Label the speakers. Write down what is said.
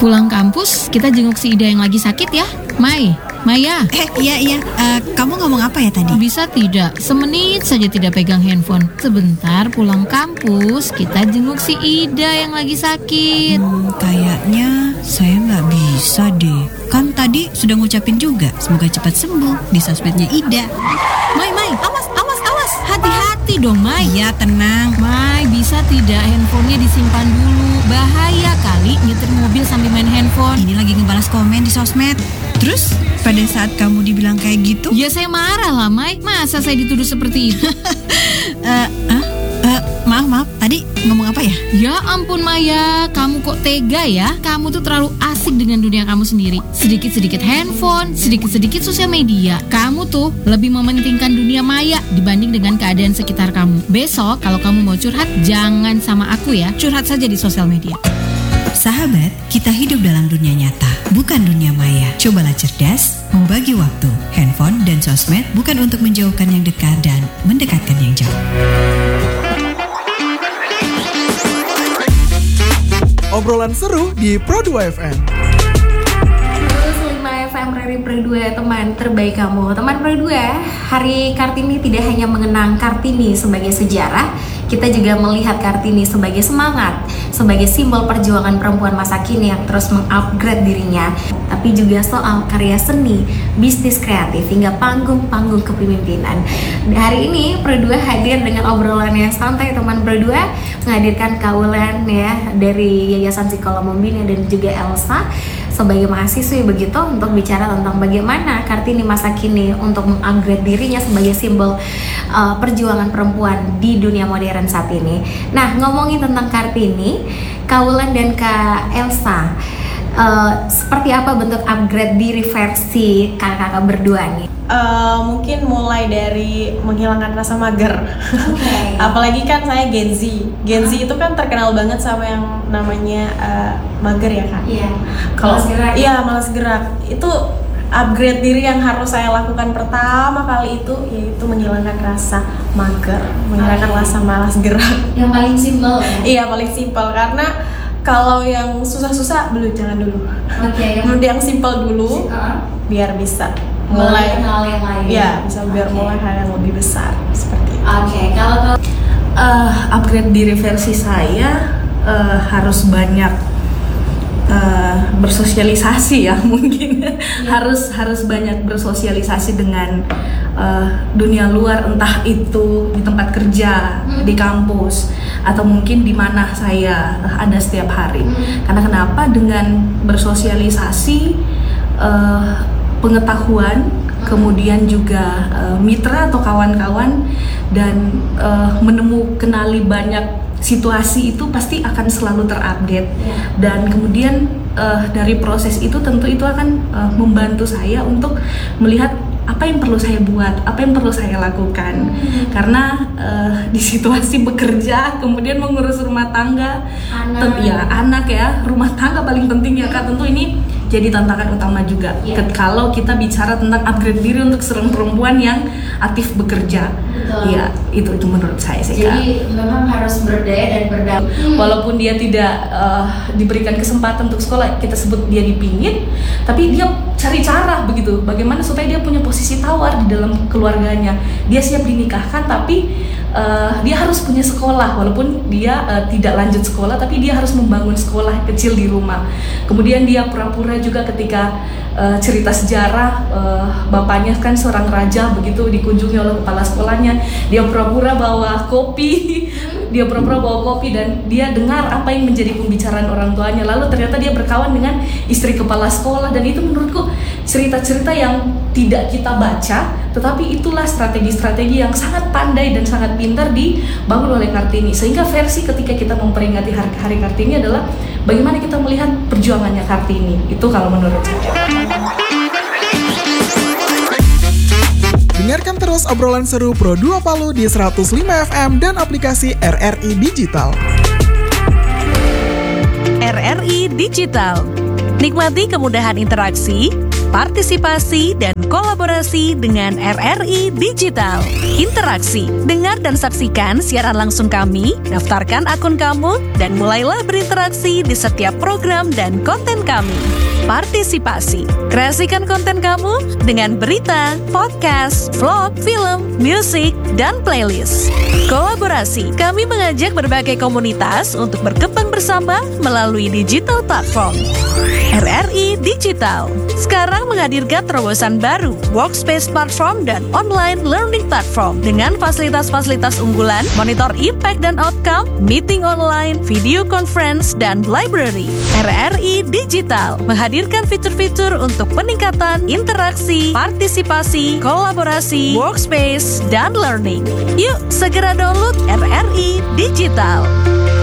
Speaker 1: Pulang kampus, kita jenguk si Ida yang lagi sakit ya. Maya.
Speaker 2: Iya. Kamu ngomong apa ya tadi?
Speaker 1: Bisa tidak? Semenit saja tidak pegang handphone. Sebentar pulang kampus, kita jenguk si Ida yang lagi sakit.
Speaker 2: Kayaknya saya nggak bisa deh. Kan tadi sudah ngucapin juga, semoga cepat sembuh di sosmednya Ida.
Speaker 1: Mai, awas. Hati-hati dong, Mai.
Speaker 2: Iya, tenang.
Speaker 1: Mai, bisa tidak handphonenya disimpan dulu? Bahaya kali nyetir mobil sambil main handphone.
Speaker 2: Ini lagi ngebalas komen di sosmed. Terus pada saat kamu dibilang kayak gitu?
Speaker 1: Ya saya marah lah, Mai. Masa saya dituduh seperti itu?
Speaker 2: Maaf, tadi ngomong apa ya?
Speaker 1: Ya ampun Maya, kamu kok tega ya? Kamu tuh terlalu asik dengan dunia kamu sendiri. Sedikit-sedikit handphone, sedikit-sedikit sosial media. Kamu tuh lebih mementingkan dunia maya dibanding dengan keadaan sekitar kamu. Besok kalau kamu mau curhat, jangan sama aku ya. Curhat saja di sosial media.
Speaker 2: Sahabat, kita hidup dalam dunia nyata, bukan dunia maya. Cobalah cerdas, membagi waktu. Handphone dan sosmed bukan untuk menjauhkan yang dekat dan mendekatkan yang jauh.
Speaker 3: Obrolan seru di Pro 2 FM.
Speaker 4: 5 FM Radio Pro 2, teman terbaik kamu. Teman Pro 2, Hari Kartini tidak hanya mengenang Kartini sebagai sejarah, kita juga melihat Kartini sebagai semangat, sebagai simbol perjuangan perempuan masa kini yang terus mengupgrade dirinya, tapi juga soal karya seni, bisnis kreatif, hingga panggung-panggung kepemimpinan. Hari ini Pro 2 hadir dengan obrolan yang santai, teman Pro 2, menghadirkan kaulan ya dari Yayasan Psikolog Membina dan juga Elsa sebagai mahasiswi begitu untuk bicara tentang bagaimana Kartini masa kini untuk mengupgrade dirinya sebagai simbol perjuangan perempuan di dunia modern saat ini. Nah, ngomongin tentang Kartini, Kaulan dan Kak Elsa, seperti apa bentuk upgrade diri versi kakak-kakak berdua nih?
Speaker 5: Mungkin mulai dari menghilangkan rasa mager.
Speaker 4: Okay.
Speaker 5: Apalagi kan saya Gen Z. Gen Z itu kan terkenal banget sama yang namanya mager ya kan?
Speaker 4: Iya.
Speaker 5: Kalau
Speaker 4: Malas gerak.
Speaker 5: Iya, malas gerak. Itu upgrade diri yang harus saya lakukan pertama kali itu, yaitu menghilangkan rasa mager, menghilangkan rasa malas gerak.
Speaker 4: Yang paling simpel ya?
Speaker 5: Iya, paling simpel, karena kalau yang susah-susah belum, jangan dulu.
Speaker 4: Oke.
Speaker 5: Yang simpel dulu biar bisa mulai
Speaker 4: hal yang lain.
Speaker 5: Ya, bisa biar mulai hal yang lebih besar seperti itu.
Speaker 4: Oke, kalau
Speaker 6: Upgrade diri versi saya harus banyak bersosialisasi ya mungkin. harus banyak bersosialisasi dengan dunia luar, entah itu di tempat kerja, di kampus, atau mungkin di mana saya ada setiap hari. Karena kenapa? Dengan bersosialisasi, pengetahuan, kemudian juga mitra atau kawan-kawan, dan kenali banyak situasi itu pasti akan selalu terupdate. Dan kemudian dari proses itu tentu itu akan membantu saya untuk melihat apa yang perlu saya buat, apa yang perlu saya lakukan. Karena di situasi bekerja, kemudian mengurus rumah tangga, anak ya, rumah tangga paling penting ya Kak, tentu ini jadi tantangan utama juga. Kalau kita bicara tentang upgrade diri untuk seorang perempuan yang aktif bekerja. Ya, itu menurut saya sih Kak.
Speaker 4: jadi memang harus berdaya dan berdamai.
Speaker 6: Walaupun dia tidak diberikan kesempatan untuk sekolah, kita sebut dia dipingit, tapi dia cari cara begitu, bagaimana supaya dia punya posisi tawar di dalam keluarganya. Dia siap dinikahkan, tapi dia harus punya sekolah, walaupun dia tidak lanjut sekolah, tapi dia harus membangun sekolah kecil di rumah. Kemudian dia pura-pura juga ketika cerita sejarah, bapaknya kan seorang raja begitu, dikunjungi oleh kepala sekolahnya, dia pura-pura bawa kopi, dan dia dengar apa yang menjadi pembicaraan orang tuanya, lalu ternyata dia berkawan dengan istri kepala sekolah. Dan itu menurutku cerita-cerita yang tidak kita baca, tetapi itulah strategi-strategi yang sangat pandai dan sangat pintar dibangun oleh Kartini. Sehingga versi ketika kita memperingati Hari Kartini adalah bagaimana kita melihat perjuangannya Kartini. Itu kalau menurut saya.
Speaker 3: Dengarkan terus obrolan seru Pro 2 Palu di 105 FM dan aplikasi RRI Digital.
Speaker 7: RRI Digital. Nikmati kemudahan interaksi, partisipasi dan kolaborasi dengan RRI Digital. Interaksi, dengar dan saksikan siaran langsung kami, daftarkan akun kamu, dan mulailah berinteraksi di setiap program dan konten kami. Partisipasi, kreasikan konten kamu dengan berita, podcast, vlog, film, musik, dan playlist. Kolaborasi, kami mengajak berbagai komunitas untuk berkembang bersama melalui digital platform. RRI Digital sekarang menghadirkan terobosan baru, workspace platform dan online learning platform dengan fasilitas-fasilitas unggulan, monitor impact dan outcome, meeting online, video conference, dan library. RRI Digital menghadirkan fitur-fitur untuk peningkatan interaksi, partisipasi, kolaborasi, workspace, dan learning. Yuk segera download RRI Digital.